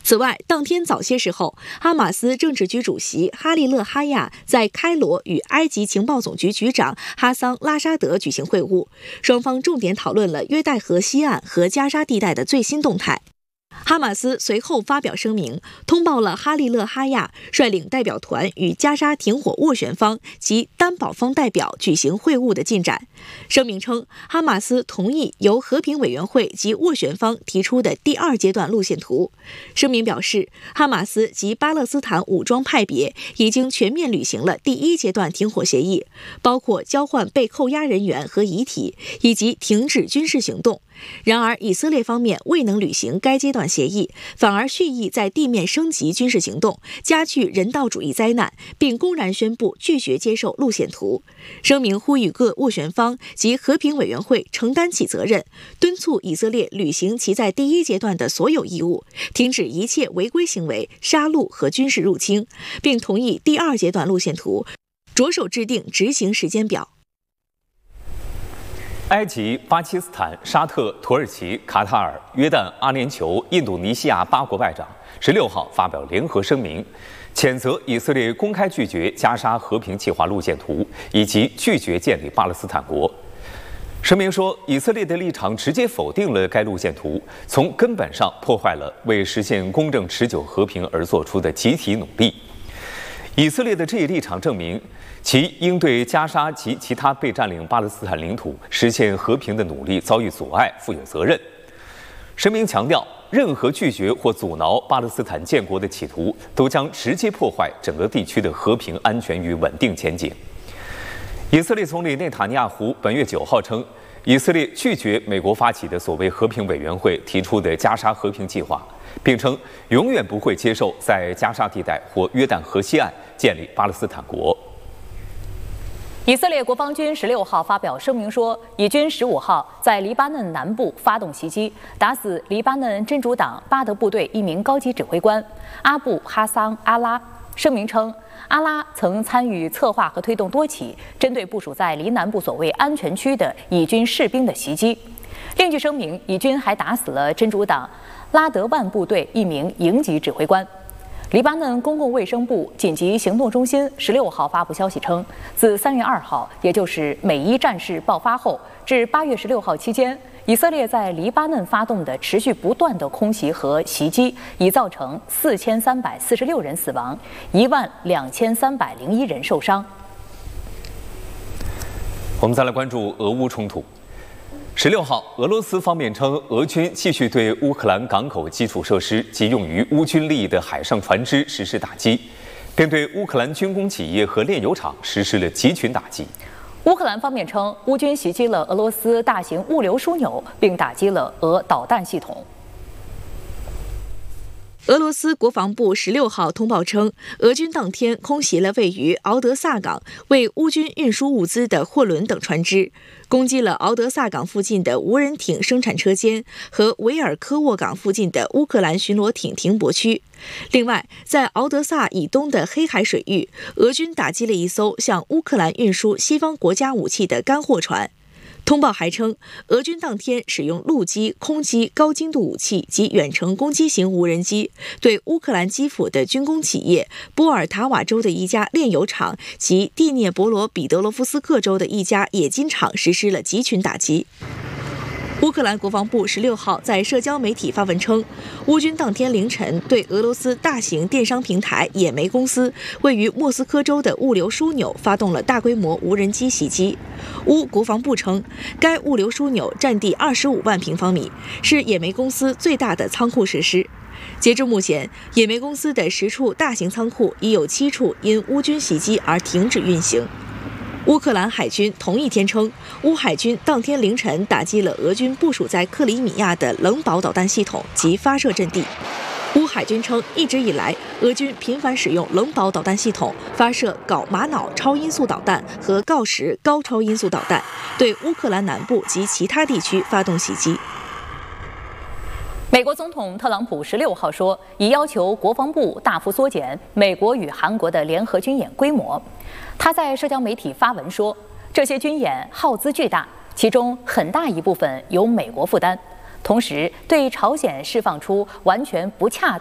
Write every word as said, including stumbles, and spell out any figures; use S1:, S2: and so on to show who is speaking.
S1: 此外，当天早些时候，哈马斯政治局主席哈利勒哈亚在开罗与埃及情报总局局长哈桑拉沙德举行会晤，双方重点讨论了约旦河西岸和加沙地带的最新动态。哈马斯随后发表声明，通报了哈利勒哈亚率领代表团与加沙停火斡旋方及担保方代表举行会晤的进展。声明称，哈马斯同意由和平委员会及斡旋方提出的第二阶段路线图。声明表示，哈马斯及巴勒斯坦武装派别已经全面履行了第一阶段停火协议，包括交换被扣押人员和遗体，以及停止军事行动。然而，以色列方面未能履行该阶段协议，反而蓄意在地面升级军事行动，加剧人道主义灾难，并公然宣布拒绝接受路线图。声明呼吁各斡旋方及和平委员会承担起责任，敦促以色列履行其在第一阶段的所有义务，停止一切违规行为、杀戮和军事入侵，并同意第二阶段路线图，着手制定执行时间表。
S2: 埃及、巴基斯坦、沙特、土耳其、卡塔尔、约旦、阿联酋、印度尼西亚八国外长十六号发表联合声明，谴责以色列公开拒绝加沙和平计划路线图，以及拒绝建立巴勒斯坦国。声明说，以色列的立场直接否定了该路线图，从根本上破坏了为实现公正持久和平而做出的集体努力。以色列的这一立场证明，其应对加沙及其他被占领巴勒斯坦领土实现和平的努力遭遇阻碍，负有责任。声明强调，任何拒绝或阻挠巴勒斯坦建国的企图，都将直接破坏整个地区的和平、安全与稳定前景。以色列总理内塔尼亚胡本月九号称，以色列拒绝美国发起的所谓和平委员会提出的加沙和平计划，并称永远不会接受在加沙地带或约旦河西岸建立巴勒斯坦国。
S3: 以色列国防军十六号发表声明说，以军十五号在黎巴嫩南部发动袭击，打死黎巴嫩真主党巴德部队一名高级指挥官阿布哈桑阿拉。声明称，阿拉曾参与策划和推动多起针对部署在黎南部所谓安全区的以军士兵的袭击。另据声明，以军还打死了真主党拉德万部队一名营级指挥官。黎巴嫩公共卫生部紧急行动中心十六号发布消息称，自三月二号，也就是美伊战事爆发后至八月十六号期间，以色列在黎巴嫩发动的持续不断的空袭和袭击，已造成四千三百四十六人死亡，一万两千三百零一人受伤。
S2: 我们再来关注俄乌冲突。十六号，俄罗斯方面称，俄军继续对乌克兰港口基础设施及用于乌军利益的海上船只实施打击，并对乌克兰军工企业和炼油厂实施了集群打击。
S3: 乌克兰方面称，乌军袭击了俄罗斯大型物流枢纽，并打击了俄导弹系统。
S1: 俄罗斯国防部十六号通报称，俄军当天空袭了位于敖德萨港为乌军运输物资的货轮等船只，攻击了敖德萨港附近的无人艇生产车间和维尔科沃港附近的乌克兰巡逻艇停泊区。另外，在敖德萨以东的黑海水域，俄军打击了一艘向乌克兰运输西方国家武器的干货船。通报还称，俄军当天使用陆基、空基高精度武器及远程攻击型无人机，对乌克兰基辅的军工企业、波尔塔瓦州的一家炼油厂及蒂涅博罗彼得罗夫斯克州的一家冶金厂实施了集群打击。乌克兰国防部十六号在社交媒体发文称，乌军当天凌晨对俄罗斯大型电商平台野莓公司位于莫斯科州的物流枢纽发动了大规模无人机袭击。乌国防部称，该物流枢纽占地二十五万平方米，是野莓公司最大的仓库设施。截至目前，野莓公司的十处大型仓库已有七处因乌军袭击而停止运行。乌克兰海军同一天称，乌海军当天凌晨打击了俄军部署在克里米亚的冷堡导弹系统及发射阵地。乌海军称，一直以来，俄军频繁使用冷堡导弹系统发射镐玛瑙超音速导弹和锆石高超音速导弹，对乌克兰南部及其他地区发动袭击。
S3: 美国总统特朗普十六号说，已要求国防部大幅缩减美国与韩国的联合军演规模。他在社交媒体发文说，这些军演耗资巨大，其中很大一部分由美国负担。同时，对朝鲜释放出完全不恰